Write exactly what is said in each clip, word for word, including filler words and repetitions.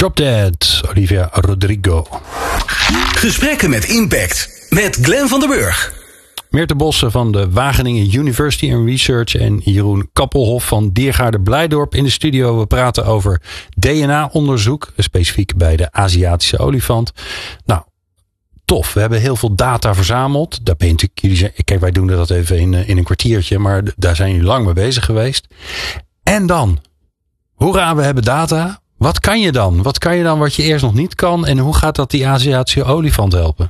Drop Dead, Olivia Rodrigo. Gesprekken met impact, met Glenn van der Burg. Meerte Bossen van de Wageningen University and Research en Jeroen Kappelhof van Diergaarde Blijdorp in de studio. We praten over D N A-onderzoek, specifiek bij de Aziatische olifant. Nou, tof. We hebben heel veel data verzameld. Daar ben je natuurlijk, jullie zijn, kijk, wij doen dat even in, in een kwartiertje, maar daar zijn jullie lang mee bezig geweest. En dan, hoera, we hebben data. Wat kan je dan? Wat kan je dan wat je eerst nog niet kan? En hoe gaat dat die Aziatische olifant helpen?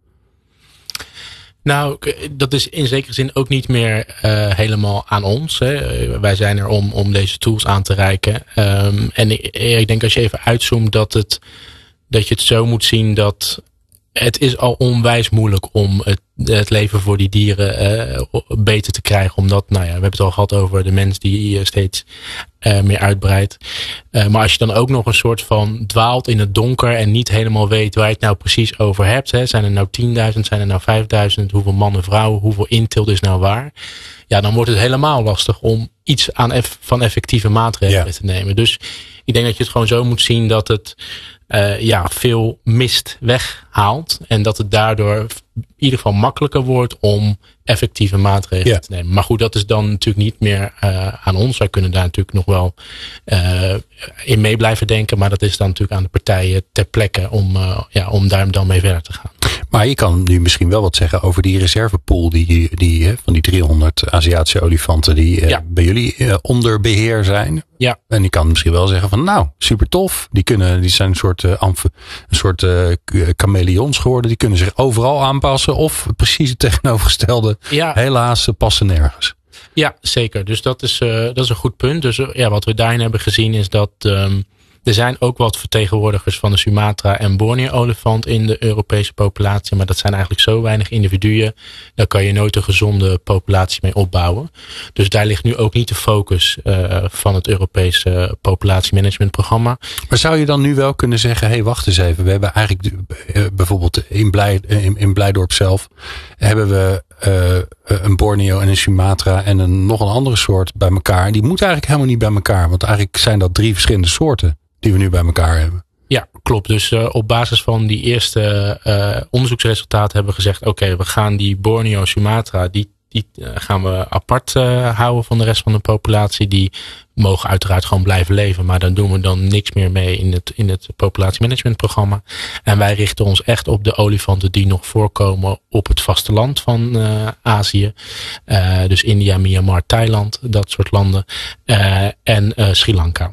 Nou, dat is in zekere zin ook niet meer uh, helemaal aan ons. Hè. Wij zijn er om, om deze tools aan te reiken. Um, en ik, ik denk als je even uitzoomt dat, het, dat je het zo moet zien dat het is al onwijs moeilijk om het, het leven voor die dieren uh, beter te krijgen. Omdat, nou ja, we hebben het al gehad over de mens die uh, steeds uh, meer uitbreidt. Uh, maar als je dan ook nog een soort van dwaalt in het donker en niet helemaal weet waar je het nou precies over hebt. Hè. Zijn er nou tienduizend, zijn er nou vijfduizend? Hoeveel mannen, vrouwen, hoeveel inteelt is nou waar? Ja, dan wordt het helemaal lastig om iets aan eff- van effectieve maatregelen ja. te nemen. Dus ik denk dat je het gewoon zo moet zien dat het Uh, ja, veel mist weghaalt. En dat het daardoor in ieder geval makkelijker wordt om effectieve maatregelen ja. te nemen. Maar goed, dat is dan natuurlijk niet meer uh, aan ons. Wij kunnen daar natuurlijk nog wel uh, in mee blijven denken. Maar dat is dan natuurlijk aan de partijen ter plekke om, uh, ja, om daar dan mee verder te gaan. Maar je kan nu misschien wel wat zeggen over die reservepool die, die, van die driehonderd Aziatische olifanten die ja. bij jullie uh, onder beheer zijn. Ja. En je kan misschien wel zeggen van nou, super tof. Die kunnen, die zijn een soort, uh, amf, een soort uh, chameleons geworden. Die kunnen zich overal aanpassen. Of precies het tegenovergestelde. Ja. Helaas, ze passen nergens. Ja, zeker. Dus dat is, uh, dat is een goed punt. Dus uh, ja, wat we daarin hebben gezien is dat um, er zijn ook wat vertegenwoordigers van de Sumatra en Borneo-olifant in de Europese populatie. Maar dat zijn eigenlijk zo weinig individuen. Daar kan je nooit een gezonde populatie mee opbouwen. Dus daar ligt nu ook niet de focus uh, van het Europese populatiemanagementprogramma. Maar zou je dan nu wel kunnen zeggen, hé, hey, wacht eens even. We hebben eigenlijk uh, bijvoorbeeld in, Blij, in, in Blijdorp zelf hebben we uh, een Borneo en een Sumatra en een, nog een andere soort bij elkaar. Die moeten eigenlijk helemaal niet bij elkaar. Want eigenlijk zijn dat drie verschillende soorten die we nu bij elkaar hebben. Ja, klopt. Dus uh, op basis van die eerste uh, onderzoeksresultaten hebben we gezegd, oké, okay, we gaan die Borneo, Sumatra, die, die uh, gaan we apart uh, houden van de rest van de populatie. Die mogen uiteraard gewoon blijven leven, maar daar doen we dan niks meer mee in het, in het populatiemanagementprogramma. En wij richten ons echt op de olifanten die nog voorkomen op het vasteland van uh, Azië. Uh, dus India, Myanmar, Thailand, dat soort landen. Uh, en uh, Sri Lanka.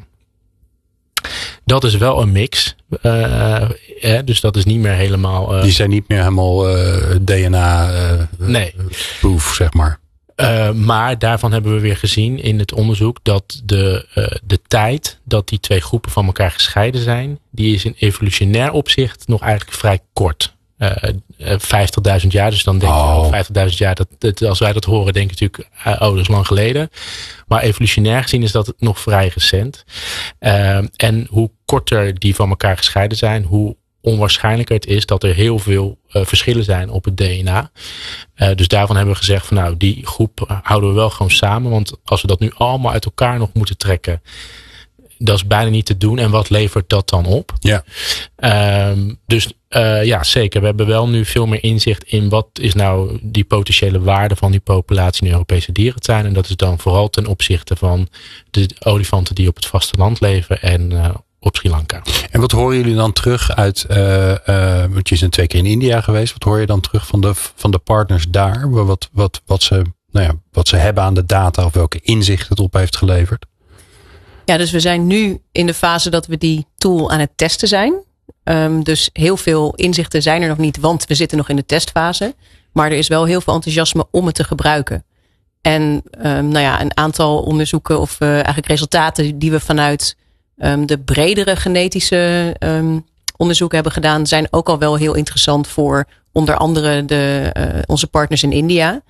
Dat is wel een mix. Uh, eh, dus dat is niet meer helemaal... Uh, Die zijn niet meer helemaal uh, D N A-proof, uh, nee. zeg maar. Uh, maar daarvan hebben we weer gezien in het onderzoek dat de, uh, de tijd dat die twee groepen van elkaar gescheiden zijn, die is in evolutionair opzicht nog eigenlijk vrij kort. Uh, uh, vijftigduizend jaar, dus dan denk je, oh, vijftigduizend jaar, dat, dat, als wij dat horen, denk je natuurlijk, uh, oh, dat is lang geleden. Maar evolutionair gezien is dat nog vrij recent. Uh, en hoe korter die van elkaar gescheiden zijn, hoe onwaarschijnlijker het is dat er heel veel uh, verschillen zijn op het D N A. Uh, dus daarvan hebben we gezegd van nou, die groep houden we wel gewoon samen. Want als we dat nu allemaal uit elkaar nog moeten trekken, dat is bijna niet te doen. En wat levert dat dan op? Ja. Um, dus uh, ja, zeker. We hebben wel nu veel meer inzicht in wat is nou die potentiële waarde van die populatie in de Europese dierentuin. En dat is dan vooral ten opzichte van de olifanten die op het vasteland leven en uh, op Sri Lanka. En wat horen jullie dan terug uit, uh, uh, want je bent twee keer in India geweest. Wat hoor je dan terug van de, van de partners daar? Wat, wat, wat, ze, nou ja, wat ze hebben aan de data of welke inzicht het op heeft geleverd? Ja, dus we zijn nu in de fase dat we die tool aan het testen zijn. Um, dus heel veel inzichten zijn er nog niet, want we zitten nog in de testfase. Maar er is wel heel veel enthousiasme om het te gebruiken. En um, nou ja, een aantal onderzoeken of uh, eigenlijk resultaten die we vanuit um, de bredere genetische um, onderzoeken hebben gedaan, zijn ook al wel heel interessant voor onder andere de, uh, onze partners in India.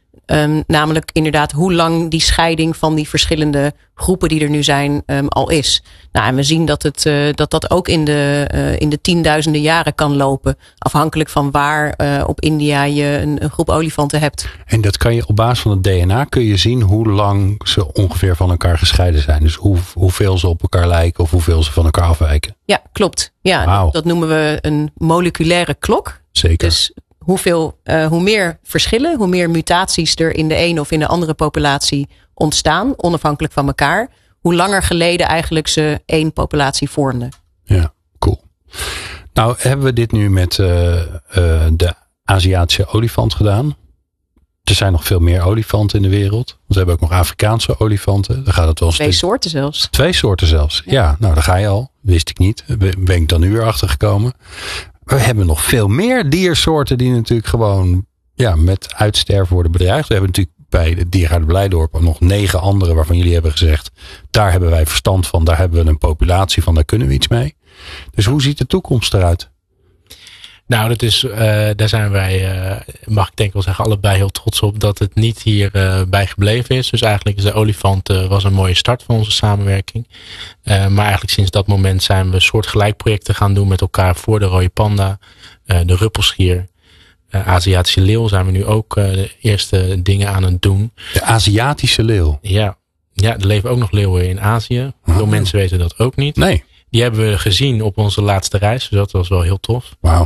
Um, namelijk inderdaad hoe lang die scheiding van die verschillende groepen die er nu zijn um, al is. Nou, en we zien dat het, uh, dat, dat ook in de, uh, in de tienduizenden jaren kan lopen. Afhankelijk van waar uh, op India je een, een groep olifanten hebt. En dat kan je op basis van het D N A kun je zien hoe lang ze ongeveer van elkaar gescheiden zijn. Dus hoe, hoeveel ze op elkaar lijken of hoeveel ze van elkaar afwijken. Ja, klopt. Ja, wow. Dat noemen we een moleculaire klok. Zeker. Dus hoeveel, uh, hoe meer verschillen, hoe meer mutaties er in de ene of in de andere populatie ontstaan, onafhankelijk van elkaar, hoe langer geleden eigenlijk ze één populatie vormden. Ja, cool. Nou hebben we dit nu met uh, uh, de Aziatische olifant gedaan. Er zijn nog veel meer olifanten in de wereld. We hebben ook nog Afrikaanse olifanten. Daar gaat het wel Twee steeds... soorten zelfs. Twee soorten zelfs. Ja. ja, nou daar ga je al. Wist ik niet. Ben ik dan nu weer achter gekomen. We hebben nog veel meer diersoorten die natuurlijk gewoon ja, met uitsterven worden bedreigd. We hebben natuurlijk bij de Diergaarde Blijdorp nog negen andere waarvan jullie hebben gezegd, daar hebben wij verstand van, daar hebben we een populatie van, daar kunnen we iets mee. Dus hoe ziet de toekomst eruit? Nou, dat is, uh, daar zijn wij, uh, mag ik denk wel zeggen, allebei heel trots op dat het niet hierbij uh, bij gebleven is. Dus eigenlijk is de olifant uh, was een mooie start van onze samenwerking. Uh, maar eigenlijk sinds dat moment zijn we soortgelijk projecten gaan doen met elkaar voor de rode panda, uh, de ruppelschier. Uh, Aziatische leeuw zijn we nu ook uh, de eerste dingen aan het doen. De Aziatische leeuw? Ja, ja, er leven ook nog leeuwen in Azië. Veel oh. mensen weten dat ook niet. Nee. Die hebben we gezien op onze laatste reis. Dus dat was wel heel tof. Wauw.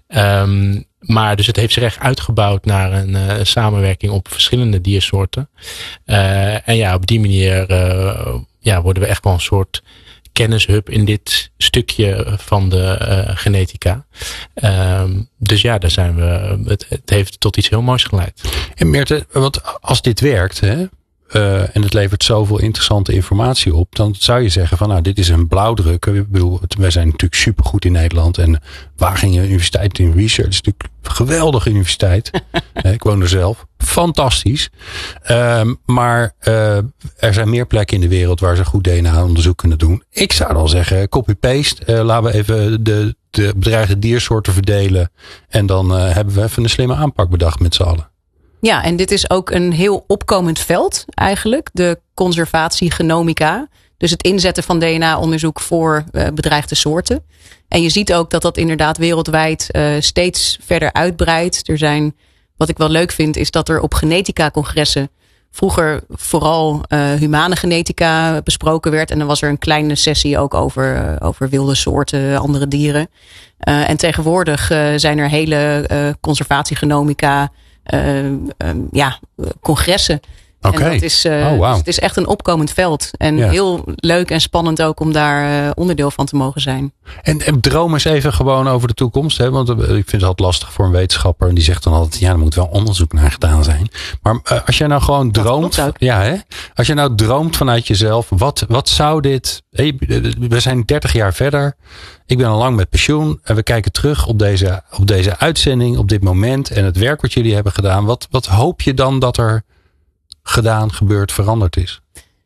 Um, maar dus het heeft zich echt uitgebouwd naar een uh, samenwerking op verschillende diersoorten. Uh, en ja, op die manier uh, ja, worden we echt wel een soort kennishub in dit stukje van de uh, genetica. Um, dus ja, daar zijn we. Het, het heeft tot iets heel moois geleid. En Meerte, want als dit werkt, hè? Uh, en het levert zoveel interessante informatie op, dan zou je zeggen van nou, dit is een blauwdruk. Ik bedoel, wij zijn natuurlijk supergoed in Nederland en Wageningen Universiteit in Research is natuurlijk een geweldige universiteit. Ik woon er zelf. Fantastisch. Um, maar uh, er zijn meer plekken in de wereld waar ze goed D N A-onderzoek kunnen doen. Ik zou dan zeggen, copy-paste. Uh, laten we even de, de bedreigde diersoorten verdelen en dan uh, hebben we even een slimme aanpak bedacht met z'n allen. Ja, en dit is ook een heel opkomend veld eigenlijk. De conservatie genomica. Dus het inzetten van D N A-onderzoek voor uh, bedreigde soorten. En je ziet ook dat dat inderdaad wereldwijd uh, steeds verder uitbreidt. Er zijn, wat ik wel leuk vind, is dat er op genetica-congressen vroeger vooral uh, humane genetica besproken werd. En dan was er een kleine sessie ook over, uh, over wilde soorten, andere dieren. Uh, en tegenwoordig uh, zijn er hele uh, conservatiegenomica Uh, um, ja, congressen. Oké. Okay. Uh, oh, wow. dus het is echt een opkomend veld. En ja. heel leuk en spannend ook om daar uh, onderdeel van te mogen zijn. En, en droom eens even gewoon over de toekomst. Hè? Want uh, ik vind het altijd lastig voor een wetenschapper. En die zegt dan altijd, ja, er moet wel onderzoek naar gedaan zijn. Maar uh, als jij nou gewoon droomt. Ja, hè? Als je nou droomt vanuit jezelf. Wat, wat zou dit. Hey, we zijn dertig jaar verder. Ik ben al lang met pensioen. En we kijken terug op deze, op deze uitzending. Op dit moment. En het werk wat jullie hebben gedaan. Wat, wat hoop je dan dat er gedaan, gebeurd, veranderd is?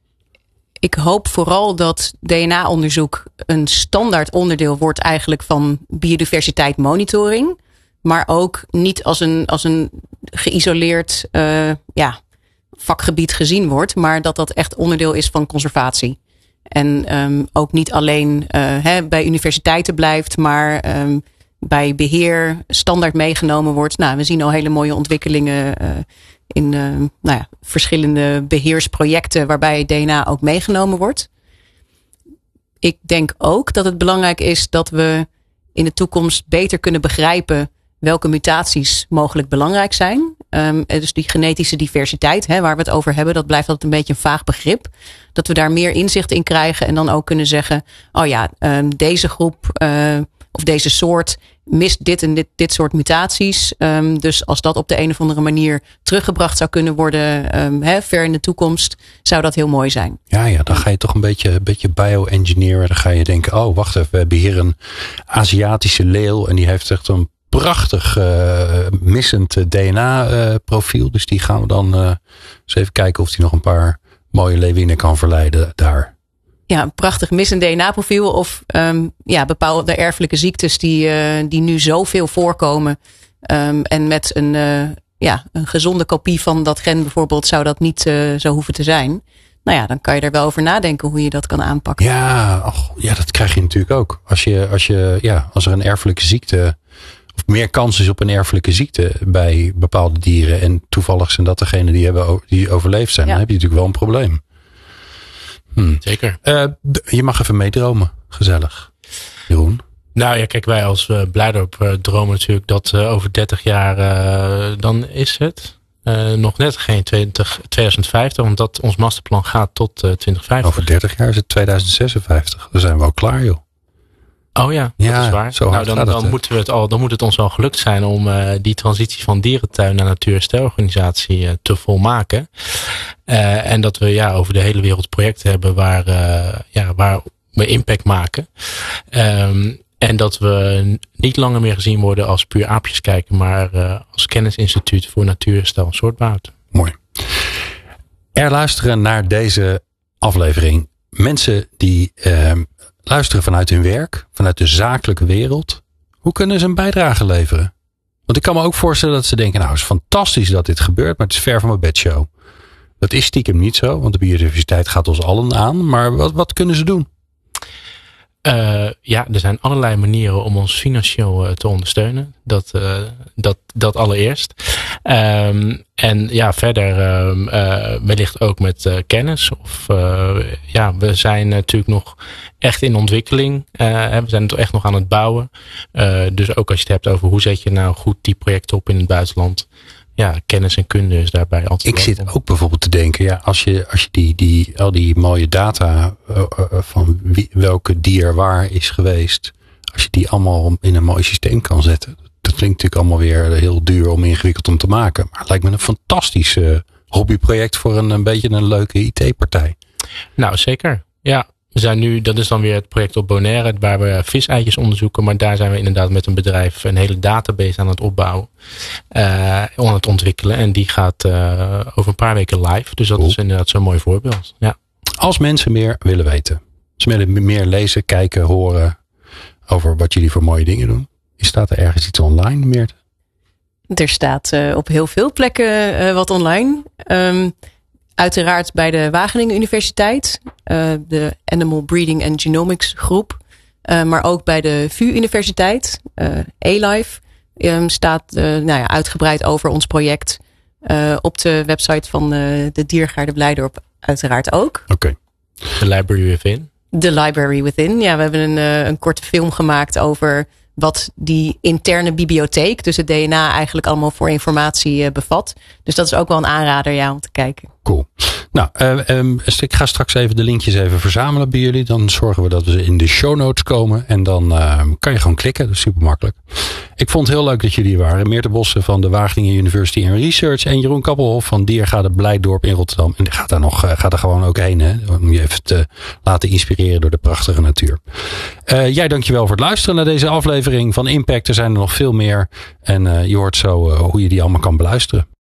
Ik hoop vooral dat D N A-onderzoek een standaard onderdeel wordt eigenlijk van biodiversiteit monitoring. Maar ook niet als een, als een geïsoleerd uh, ja, vakgebied gezien wordt. Maar dat dat echt onderdeel is van conservatie. En um, ook niet alleen uh, hè, bij universiteiten blijft, maar um, bij beheer standaard meegenomen wordt. Nou, we zien al hele mooie ontwikkelingen uh, in uh, nou ja, verschillende beheersprojecten waarbij D N A ook meegenomen wordt. Ik denk ook dat het belangrijk is dat we in de toekomst beter kunnen begrijpen welke mutaties mogelijk belangrijk zijn. Um, dus die genetische diversiteit, hè, waar we het over hebben, dat blijft altijd een beetje een vaag begrip. Dat we daar meer inzicht in krijgen en dan ook kunnen zeggen, oh ja, um, deze groep uh, of deze soort mist dit en dit, dit soort mutaties. Um, dus als dat op de een of andere manier teruggebracht zou kunnen worden, um, hè, ver in de toekomst, zou dat heel mooi zijn. Ja, ja, dan ga je toch een beetje, een beetje bio-engineeren. Dan ga je denken, oh wacht even, we hebben hier een Aziatische leeuw en die heeft echt een prachtig uh, missend D N A-profiel. Uh, dus die gaan we dan uh, eens even kijken of die nog een paar mooie leeuwinnen kan verleiden daar. Ja, een prachtig missend D N A-profiel of um, ja, bepaalde erfelijke ziektes die, uh, die nu zoveel voorkomen. Um, en met een, uh, ja, een gezonde kopie van dat gen bijvoorbeeld zou dat niet uh, zo hoeven te zijn. Nou ja, dan kan je er wel over nadenken hoe je dat kan aanpakken. Ja, och, ja dat krijg je natuurlijk ook. Als, je, als, je, ja, als er een erfelijke ziekte, of meer kans is op een erfelijke ziekte bij bepaalde dieren. En toevallig zijn dat degenen die, hebben, die overleefd zijn. Ja. Dan heb je natuurlijk wel een probleem. Hm. Zeker. Uh, je mag even meedromen. Gezellig. Jeroen? Nou ja, kijk, wij als uh, Blijdorp uh, dromen natuurlijk dat uh, over dertig jaar, uh, dan is het uh, nog net geen twintig, twintig vijftig, want dat ons masterplan gaat tot uh, twintig vijftig. Over dertig jaar is het tweeduizend zesenvijftig. Dan zijn we al klaar, joh. Oh ja, ja, dat is waar. Zo nou, dan, dan, dan, moeten we het al, dan moet het ons al gelukt zijn om uh, die transitie van dierentuin naar natuurherstelorganisatie uh, te volmaken. Uh, en dat we ja, over de hele wereld projecten hebben waar, uh, ja, waar we impact maken. Um, en dat we niet langer meer gezien worden als puur aapjes kijken, maar uh, als kennisinstituut voor natuurherstel en soortbehoud. Mooi. Er luisteren naar deze aflevering mensen die uh, luisteren vanuit hun werk, vanuit de zakelijke wereld. Hoe kunnen ze een bijdrage leveren? Want ik kan me ook voorstellen dat ze denken, nou het is fantastisch dat dit gebeurt, maar het is ver van mijn bedshow. Dat is stiekem niet zo, want de biodiversiteit gaat ons allen aan. Maar wat, wat kunnen ze doen? Uh, ja, er zijn allerlei manieren om ons financieel uh, te ondersteunen. Dat, uh, dat, dat allereerst. Um, en ja, verder um, uh, wellicht ook met uh, kennis. Of uh, ja, we zijn natuurlijk nog echt in ontwikkeling. Uh, we zijn echt nog aan het bouwen. Uh, dus ook als je het hebt over hoe zet je nou goed die projecten op in het buitenland. Ja, kennis en kunde is daarbij altijd. Ik zit ook bijvoorbeeld te denken, ja, als je, als je die, die, al die mooie data uh, uh, van wie, welke dier waar is geweest, als je die allemaal in een mooi systeem kan zetten. Dat klinkt natuurlijk allemaal weer heel duur om ingewikkeld om te maken. Maar het lijkt me een fantastisch uh, hobbyproject voor een, een beetje een leuke I T-partij. Nou, zeker. Ja. We zijn nu, dat is dan weer het project op Bonaire, waar we viseitjes onderzoeken. Maar daar zijn we inderdaad met een bedrijf een hele database aan het opbouwen. Uh, aan het ontwikkelen. En die gaat uh, over een paar weken live. Dus dat cool. is inderdaad zo'n mooi voorbeeld. Ja. Als mensen meer willen weten. Ze willen meer lezen, kijken, horen over wat jullie voor mooie dingen doen. Staat er ergens iets online, Meerte? Er staat uh, op heel veel plekken uh, wat online. Um, Uiteraard bij de Wageningen Universiteit, uh, de Animal Breeding and Genomics groep. Uh, maar ook bij de V U Universiteit, uh, A-Life, um, staat uh, nou ja, uitgebreid over ons project. Uh, op de website van uh, de Diergaarde Blijdorp uiteraard ook. Oké. Okay. The Library Within. The Library Within, ja. We hebben een, uh, een korte film gemaakt over wat die interne bibliotheek, dus het D N A eigenlijk allemaal voor informatie uh, bevat. Dus dat is ook wel een aanrader, ja, om te kijken. Cool. Nou, uh, um, ik ga straks even de linkjes even verzamelen bij jullie. Dan zorgen we dat we in de show notes komen. En dan uh, kan je gewoon klikken. Dat is super makkelijk. Ik vond het heel leuk dat jullie hier waren. Meerte Bossen van de Wageningen University and Research. En Jeroen Kappelhof van Diergaarde Blijdorp in Rotterdam. En gaat daar nog, uh, gaat er gewoon ook heen. Hè? Om je even te laten inspireren door de prachtige natuur. Uh, jij dankjewel voor het luisteren naar deze aflevering van Impact. Er zijn er nog veel meer. En uh, je hoort zo uh, hoe je die allemaal kan beluisteren.